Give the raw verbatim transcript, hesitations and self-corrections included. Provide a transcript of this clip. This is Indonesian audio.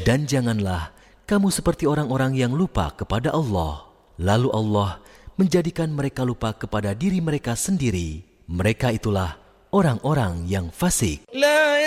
Dan janganlah kamu seperti orang-orang yang lupa kepada Allah. Lalu Allah menjadikan mereka lupa kepada diri mereka sendiri. Mereka itulah orang-orang yang fasik.